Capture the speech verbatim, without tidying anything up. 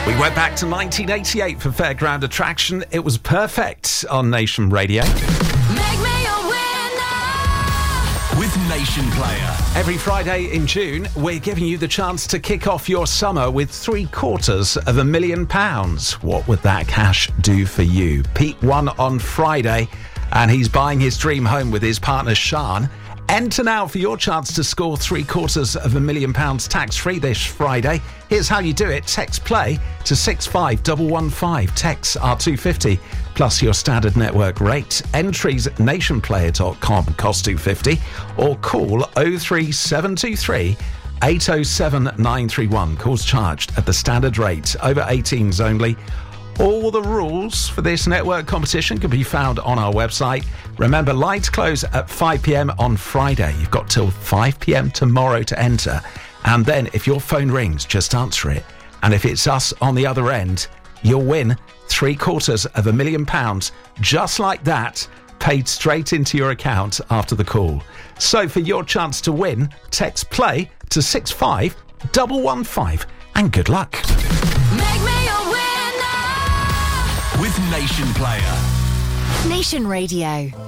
We went back to nineteen eighty-eight for Fairground Attraction. It was perfect on Nation Radio. Make me a winner with Nation Player. Every Friday in June, we're giving you the chance to kick off your summer with three quarters of a million pounds. What would that cash do for you? Pete won on Friday, and he's buying his dream home with his partner, Sean. Enter now for your chance to score three quarters of a million pounds tax-free this Friday. Here's how you do it. Text play to six five one one five. Texts are two fifty plus your standard network rate. Entries at nationplayer dot com cost two fifty or call oh three seven two three eight oh seven nine three one. Calls charged at the standard rate. Over eighteens only. All the rules for this network competition can be found on our website. Remember, lights close at five p.m. on Friday. You've got till five p.m. tomorrow to enter. And then if your phone rings, just answer it. And if it's us on the other end, you'll win three quarters of a million pounds, just like that, paid straight into your account after the call. So for your chance to win, text play to six five one one five and good luck. Make me a winner with Nation Player. Nation Radio.